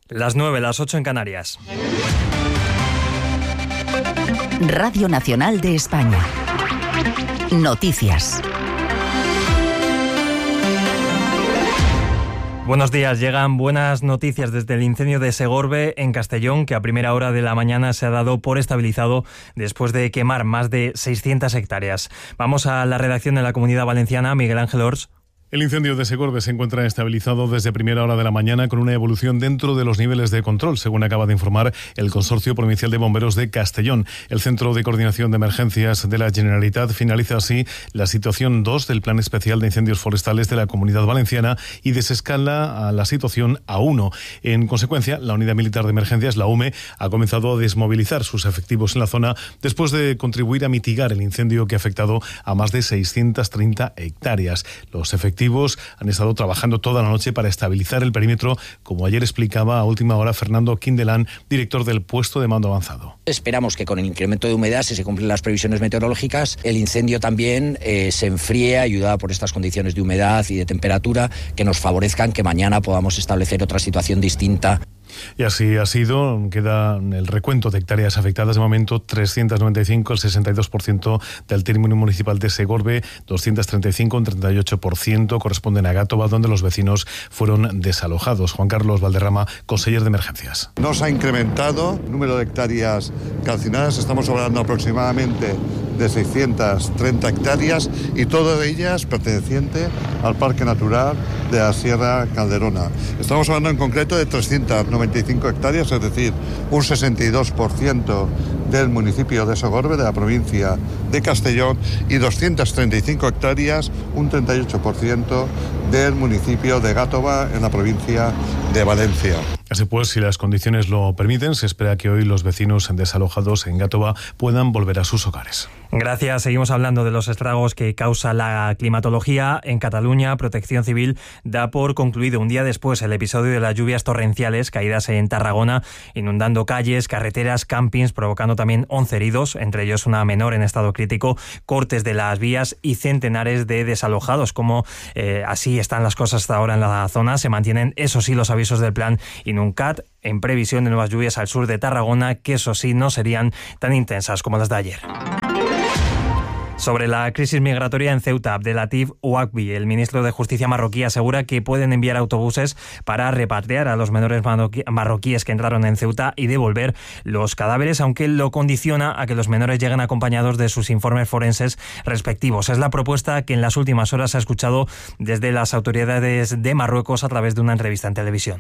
Las 9, las 8 en Canarias. Radio Nacional de España. Noticias. Buenos días, llegan buenas noticias desde el incendio de Segorbe en Castellón, que a primera hora de la mañana se ha dado por estabilizado después de quemar más de 600 hectáreas. Vamos a la redacción de la Comunidad Valenciana, Miguel Ángel Ors. El incendio de Segorbe se encuentra estabilizado desde primera hora de la mañana con una evolución dentro de los niveles de control, según acaba de informar el Consorcio Provincial de Bomberos de Castellón. El Centro de Coordinación de Emergencias de la Generalitat finaliza así la situación 2 del Plan Especial de Incendios Forestales de la Comunidad Valenciana y desescala a la situación A1. En consecuencia, la Unidad Militar de Emergencias, la UME, ha comenzado a desmovilizar sus efectivos en la zona después de contribuir a mitigar el incendio que ha afectado a más de 630 hectáreas. Los efectivos han estado trabajando toda la noche para estabilizar el perímetro, como ayer explicaba a última hora Fernando Quindelán, director del puesto de mando avanzado. Esperamos que con el incremento de humedad, si se cumplen las previsiones meteorológicas, el incendio también se enfríe, ayudado por estas condiciones de humedad y de temperatura que nos favorezcan que mañana podamos establecer otra situación distinta. Y así ha sido. Queda el recuento de hectáreas afectadas. De momento, 395, el 62% del término municipal de Segorbe, 235, un 38% corresponden a Gátova, donde los vecinos fueron desalojados. Juan Carlos Valderrama, conseller de Emergencias. No se ha incrementado el número de hectáreas calcinadas. Estamos hablando aproximadamente de 630 hectáreas y todas ellas pertenecientes al Parque Natural de la Sierra Calderona. Estamos hablando en concreto de 395 hectáreas, es decir, un 62% del municipio de Segorbe, de la provincia de Castellón, y 235 hectáreas, un 38% del municipio de Gátova, en la provincia de Valencia. Así pues, si las condiciones lo permiten, se espera que hoy los vecinos desalojados en Gátova puedan volver a sus hogares. Gracias. Seguimos hablando de los estragos que causa la climatología. En Cataluña, Protección Civil da por concluido un día después el episodio de las lluvias torrenciales caídas en Tarragona, inundando calles, carreteras, campings, provocando también 11 heridos, entre ellos una menor en estado crítico, cortes de las vías y centenares de desalojados. Como así están las cosas hasta ahora en la zona, se mantienen, eso sí, los avisos del plan Inuncat en previsión de nuevas lluvias al sur de Tarragona, que eso sí no serían tan intensas como las de ayer. Sobre la crisis migratoria en Ceuta, Abdelatif Ouakbi, el ministro de Justicia marroquí, asegura que pueden enviar autobuses para repatriar a los menores marroquíes que entraron en Ceuta y devolver los cadáveres, aunque lo condiciona a que los menores lleguen acompañados de sus informes forenses respectivos. Es la propuesta que en las últimas horas se ha escuchado desde las autoridades de Marruecos a través de una entrevista en televisión.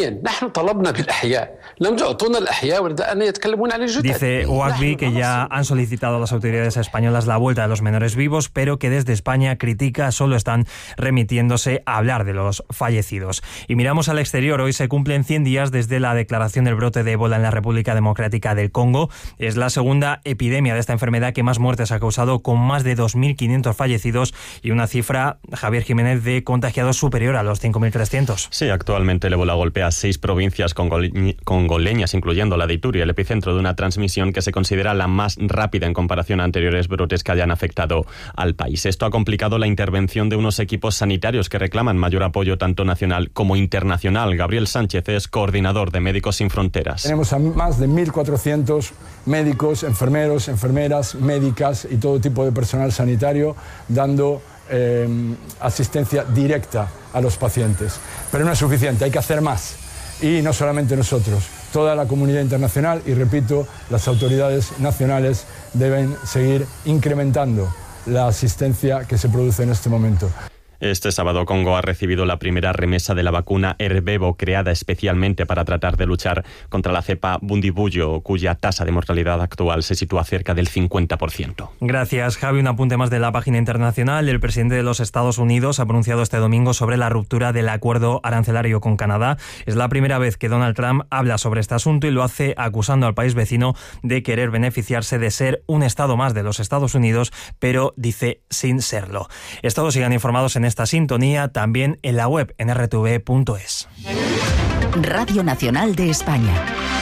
Dice Ouakbi que ya han solicitado a las autoridades españolas la vuelta de los menores vivos, pero que desde España critica solo están remitiéndose a hablar de los fallecidos. Y miramos al exterior. Hoy se cumplen 100 días desde la declaración del brote de ébola en la República Democrática del Congo. Es la segunda epidemia de esta enfermedad que más muertes ha causado, con más de 2.500 fallecidos y una cifra, Javier Jiménez, de contagiados superior a los 5.300. Sí, actualmente el ébola golpea 6 provincias congoleñas, incluyendo la de Ituri, el epicentro de una transmisión que se considera la más rápida en comparación a anteriores brotes que hayan afectado al país. Esto ha complicado la intervención de unos equipos sanitarios que reclaman mayor apoyo tanto nacional como internacional. Gabriel Sánchez es coordinador de Médicos Sin Fronteras. Tenemos a más de 1.400 médicos, enfermeros, enfermeras, médicas y todo tipo de personal sanitario dando asistencia directa a los pacientes. Pero no es suficiente, hay que hacer más. Y no solamente nosotros, toda la comunidad internacional y, repito, las autoridades nacionales deben seguir incrementando la asistencia que se produce en este momento. Este sábado Congo ha recibido la primera remesa de la vacuna Ervebo, creada especialmente para tratar de luchar contra la cepa Bundibugyo, cuya tasa de mortalidad actual se sitúa cerca del 50%. Gracias, Javi. Un apunte más de la página internacional. El presidente de los Estados Unidos ha pronunciado este domingo sobre la ruptura del acuerdo arancelario con Canadá. Es la primera vez que Donald Trump habla sobre este asunto y lo hace acusando al país vecino de querer beneficiarse de ser un estado más de los Estados Unidos, pero dice sin serlo. Todos sigan informados en esta sintonía, también en la web en rtv.es. Radio Nacional de España.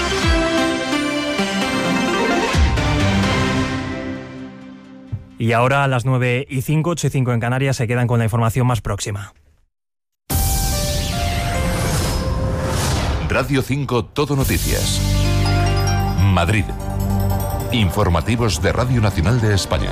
Y ahora a las 9:05, 8:05 en Canarias, se quedan con la información más próxima. Radio 5 Todo Noticias. Madrid. Informativos de Radio Nacional de España.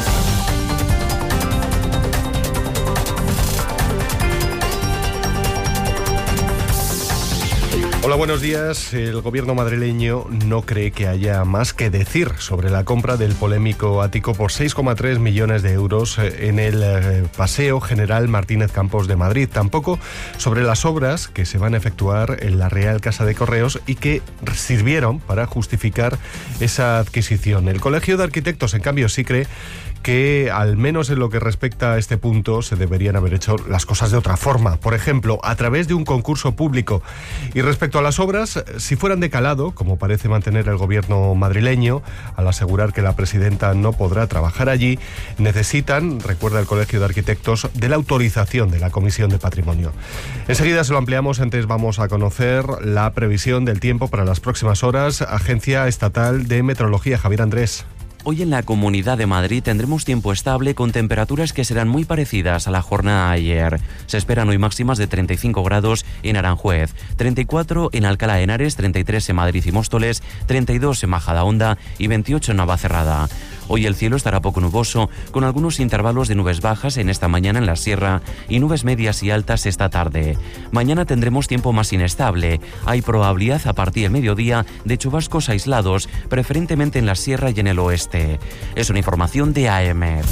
Hola, buenos días. El gobierno madrileño no cree que haya más que decir sobre la compra del polémico ático por 6,3 millones de euros en el Paseo General Martínez Campos de Madrid. Tampoco sobre las obras que se van a efectuar en la Real Casa de Correos y que sirvieron para justificar esa adquisición. El Colegio de Arquitectos, en cambio, sí cree que, al menos en lo que respecta a este punto, se deberían haber hecho las cosas de otra forma. Por ejemplo, a través de un concurso público. Y respecto a las obras, si fueran de calado, como parece mantener el gobierno madrileño, al asegurar que la presidenta no podrá trabajar allí, necesitan, recuerda el Colegio de Arquitectos, de la autorización de la Comisión de Patrimonio. Enseguida se lo ampliamos, antes vamos a conocer la previsión del tiempo para las próximas horas. Agencia Estatal de Meteorología, Javier Andrés. Hoy en la Comunidad de Madrid tendremos tiempo estable con temperaturas que serán muy parecidas a la jornada de ayer. Se esperan hoy máximas de 35 grados en Aranjuez, 34 en Alcalá de Henares, 33 en Madrid y Móstoles, 32 en Majadahonda y 28 en Navacerrada. Hoy el cielo estará poco nuboso, con algunos intervalos de nubes bajas en esta mañana en la sierra y nubes medias y altas esta tarde. Mañana tendremos tiempo más inestable. Hay probabilidad a partir del mediodía de chubascos aislados, preferentemente en la sierra y en el oeste. Es una información de AEMET.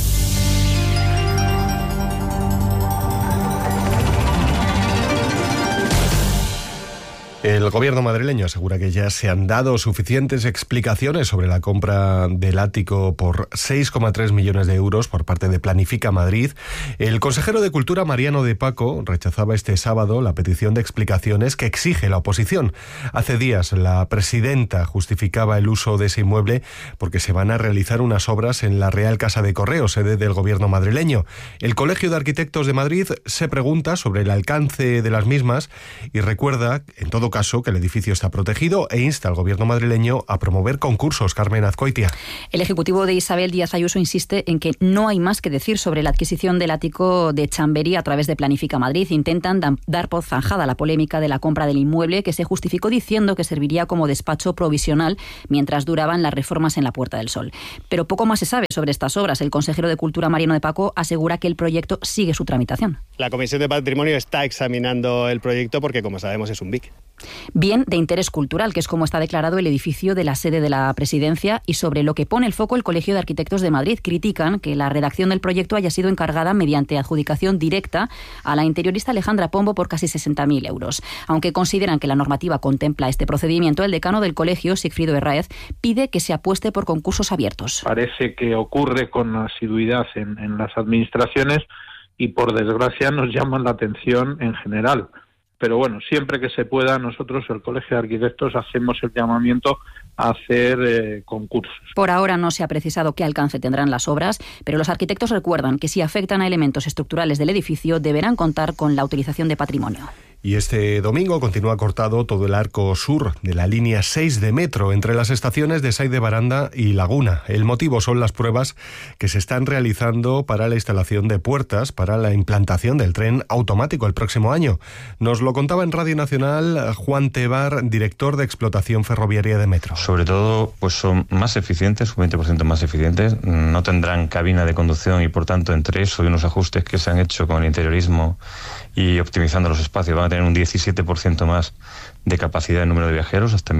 El gobierno madrileño asegura que ya se han dado suficientes explicaciones sobre la compra del ático por 6,3 millones de euros por parte de Planifica Madrid. El consejero de Cultura, Mariano de Paco, rechazaba este sábado la petición de explicaciones que exige la oposición. Hace días la presidenta justificaba el uso de ese inmueble porque se van a realizar unas obras en la Real Casa de Correos, sede del gobierno madrileño. El Colegio de Arquitectos de Madrid se pregunta sobre el alcance de las mismas y recuerda, en todo caso, que el edificio está protegido e insta al gobierno madrileño a promover concursos. Carmen Azcoitia. El ejecutivo de Isabel Díaz Ayuso insiste en que no hay más que decir sobre la adquisición del ático de Chamberí a través de Planifica Madrid. Intentan dar por zanjada la polémica de la compra del inmueble, que se justificó diciendo que serviría como despacho provisional mientras duraban las reformas en la Puerta del Sol. Pero poco más se sabe sobre estas obras. El consejero de Cultura, Mariano de Paco, asegura que el proyecto sigue su tramitación. La Comisión de Patrimonio está examinando el proyecto porque, como sabemos, es un BIC. Bien de interés cultural, que es como está declarado el edificio de la sede de la Presidencia, y sobre lo que pone el foco el Colegio de Arquitectos de Madrid. Critican que la redacción del proyecto haya sido encargada mediante adjudicación directa a la interiorista Alejandra Pombo por casi 60.000 euros. Aunque consideran que la normativa contempla este procedimiento, el decano del colegio, Sigfrido Herráez, pide que se apueste por concursos abiertos. Parece que ocurre con asiduidad en las administraciones y, por desgracia, nos llaman la atención en general. Pero bueno, siempre que se pueda, nosotros, el Colegio de Arquitectos, hacemos el llamamiento a hacer concursos. Por ahora no se ha precisado qué alcance tendrán las obras, pero los arquitectos recuerdan que si afectan a elementos estructurales del edificio, deberán contar con la utilización de patrimonio. Y este domingo continúa cortado todo el arco sur de la línea 6 de metro entre las estaciones de Sait de Baranda y Laguna. El motivo son las pruebas que se están realizando para la instalación de puertas para la implantación del tren automático el próximo año. Nos lo contaba en Radio Nacional Juan Tebar, director de explotación ferroviaria de metro. Sobre todo, pues son más eficientes, un 20% más eficientes, no tendrán cabina de conducción y, por tanto, entre eso y unos ajustes que se han hecho con el interiorismo y optimizando los espacios, van a tener un 17% más de capacidad de número de viajeros, hasta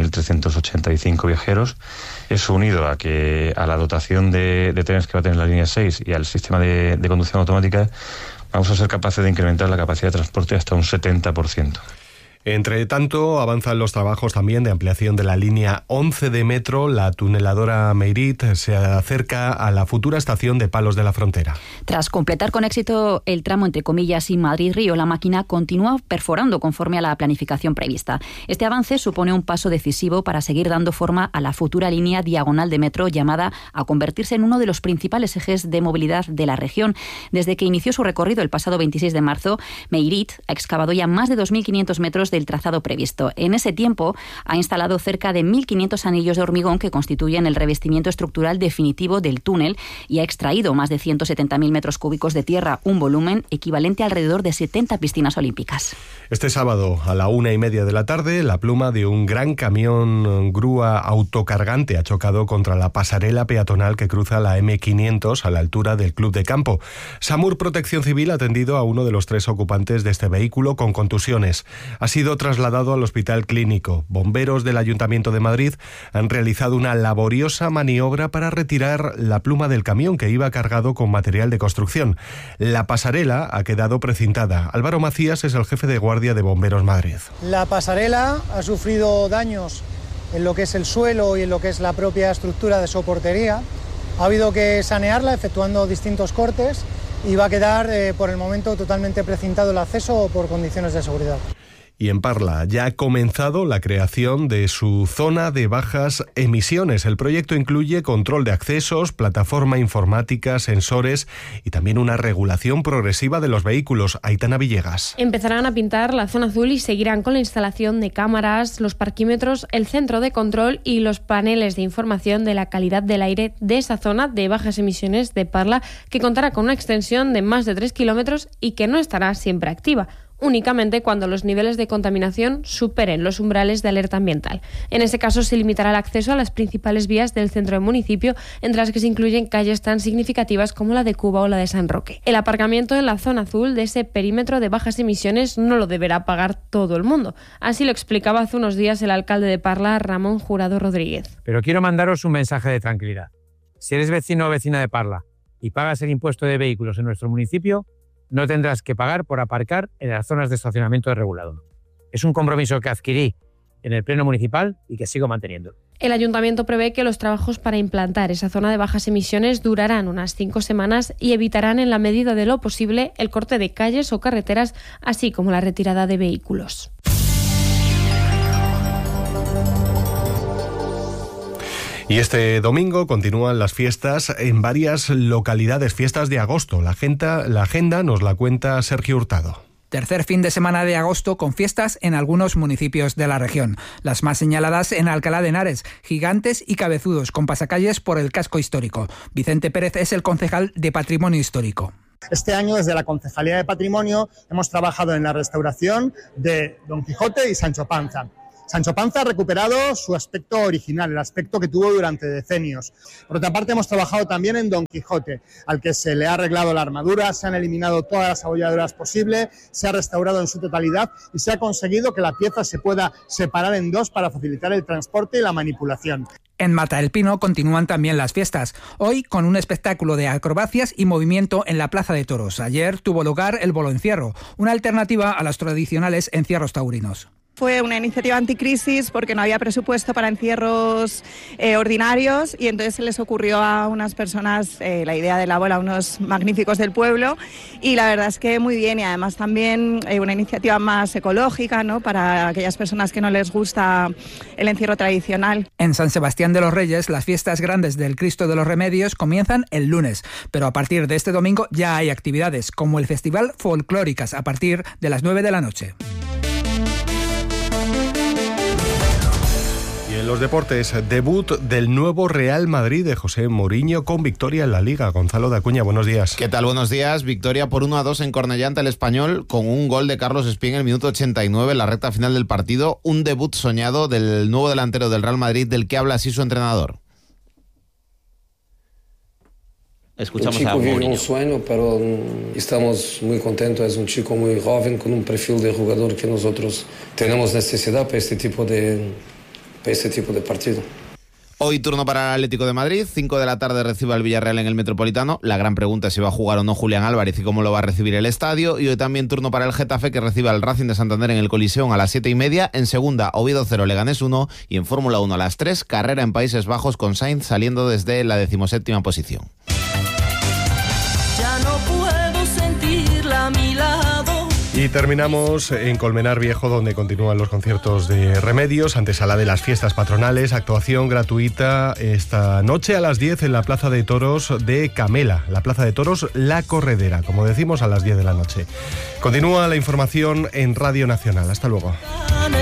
1.385 viajeros. Eso unido a la dotación de trenes que va a tener la línea 6 y al sistema de conducción automática, vamos a ser capaces de incrementar la capacidad de transporte hasta un 70%. Entre tanto, avanzan los trabajos también de ampliación de la línea 11 de metro. La tuneladora Meirit se acerca a la futura estación de Palos de la Frontera. Tras completar con éxito el tramo entre comillas y Madrid-Río, la máquina continúa perforando conforme a la planificación prevista. Este avance supone un paso decisivo para seguir dando forma a la futura línea diagonal de metro, llamada a convertirse en uno de los principales ejes de movilidad de la región. Desde que inició su recorrido el pasado 26 de marzo, Meirit ha excavado ya más de 2.500 metros del trazado previsto. En ese tiempo ha instalado cerca de 1.500 anillos de hormigón que constituyen el revestimiento estructural definitivo del túnel y ha extraído más de 170.000 metros cúbicos de tierra, un volumen equivalente a alrededor de 70 piscinas olímpicas. Este sábado a la 1:30 de la tarde, la pluma de un gran camión grúa autocargante ha chocado contra la pasarela peatonal que cruza la M500 a la altura del Club de Campo. SAMUR Protección Civil ha atendido a uno de los 3 ocupantes de este vehículo con contusiones. Ha sido trasladado al hospital clínico. Bomberos del Ayuntamiento de Madrid han realizado una laboriosa maniobra para retirar la pluma del camión que iba cargado con material de construcción. La pasarela ha quedado precintada. Álvaro Macías es el jefe de guardia de Bomberos Madrid. La pasarela ha sufrido daños en lo que es el suelo y en lo que es la propia estructura de soportería. Ha habido que sanearla efectuando distintos cortes y va a quedar por el momento totalmente precintado el acceso por condiciones de seguridad. Y en Parla ya ha comenzado la creación de su zona de bajas emisiones. El proyecto incluye control de accesos, plataforma informática, sensores y también una regulación progresiva de los vehículos. Aitana Villegas. Empezarán a pintar la zona azul y seguirán con la instalación de cámaras, los parquímetros, el centro de control y los paneles de información de la calidad del aire de esa zona de bajas emisiones de Parla, que contará con una extensión de más de 3 kilómetros y que no estará siempre activa, únicamente cuando los niveles de contaminación superen los umbrales de alerta ambiental. En ese caso se limitará el acceso a las principales vías del centro del municipio, entre las que se incluyen calles tan significativas como la de Cuba o la de San Roque. El aparcamiento en la zona azul de ese perímetro de bajas emisiones no lo deberá pagar todo el mundo. Así lo explicaba hace unos días el alcalde de Parla, Ramón Jurado Rodríguez. Pero quiero mandaros un mensaje de tranquilidad. Si eres vecino o vecina de Parla y pagas el impuesto de vehículos en nuestro municipio, no tendrás que pagar por aparcar en las zonas de estacionamiento regulado. Es un compromiso que adquirí en el Pleno Municipal y que sigo manteniendo. El Ayuntamiento prevé que los trabajos para implantar esa zona de bajas emisiones durarán unas 5 semanas y evitarán en la medida de lo posible el corte de calles o carreteras, así como la retirada de vehículos. Y este domingo continúan las fiestas en varias localidades, fiestas de agosto. La agenda nos la cuenta Sergio Hurtado. Tercer fin de semana de agosto con fiestas en algunos municipios de la región. Las más señaladas en Alcalá de Henares, gigantes y cabezudos, con pasacalles por el casco histórico. Vicente Pérez es el concejal de Patrimonio Histórico. Este año, desde la Concejalía de Patrimonio, hemos trabajado en la restauración de Don Quijote y Sancho Panza. Sancho Panza ha recuperado su aspecto original, el aspecto que tuvo durante decenios. Por otra parte, hemos trabajado también en Don Quijote, al que se le ha arreglado la armadura, se han eliminado todas las abolladuras posibles, se ha restaurado en su totalidad y se ha conseguido que la pieza se pueda separar en dos para facilitar el transporte y la manipulación. En Mata del Pino continúan también las fiestas, hoy con un espectáculo de acrobacias y movimiento en la Plaza de Toros. Ayer tuvo lugar el boloencierro, una alternativa a los tradicionales encierros taurinos. Fue una iniciativa anticrisis porque no había presupuesto para encierros ordinarios y entonces se les ocurrió a unas personas la idea de la bola, unos magníficos del pueblo, y la verdad es que muy bien, y además también una iniciativa más ecológica, ¿no?, para aquellas personas que no les gusta el encierro tradicional. En San Sebastián de los Reyes, las fiestas grandes del Cristo de los Remedios comienzan el lunes, pero a partir de este domingo ya hay actividades como el Festival Folclóricas a partir de las 9 de la noche. En los deportes, debut del nuevo Real Madrid de José Mourinho con victoria en la Liga. Gonzalo de Acuña, buenos días. ¿Qué tal? Buenos días. Victoria por 1-2 en Cornellá ante el Español, con un gol de Carlos Espín en el minuto 89, en la recta final del partido. Un debut soñado del nuevo delantero del Real Madrid, del que habla así su entrenador. Escuchamos un chico vive un sueño, pero estamos muy contentos. Es un chico muy joven, con un perfil de jugador que nosotros tenemos necesidad para este tipo de partido. Hoy turno para el Atlético de Madrid, 5 de la tarde recibe al Villarreal en el Metropolitano. La gran pregunta es si va a jugar o no Julián Álvarez y cómo lo va a recibir el estadio. Y hoy también turno para el Getafe, que recibe al Racing de Santander en el Coliseum a las 7:30. En segunda, Oviedo 0, Leganés 1. Y en Fórmula 1 a las 3, carrera en Países Bajos con Sainz saliendo desde la 17ª posición. Ya no puedo sentirla a mi lado, Y terminamos en Colmenar Viejo, donde continúan los conciertos de Remedios, antesala de las fiestas patronales, actuación gratuita esta noche a las 10 en la Plaza de Toros de Camela, la Plaza de Toros La Corredera, como decimos, a las 10 de la noche. Continúa la información en Radio Nacional. Hasta luego.